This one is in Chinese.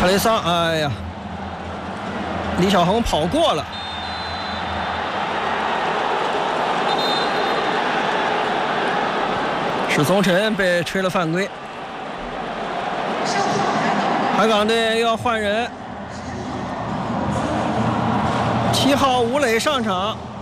卡雷桑，哎呀，李小鹏跑过了。史松辰被吹了犯规，海港队要换人，7号吴磊上场。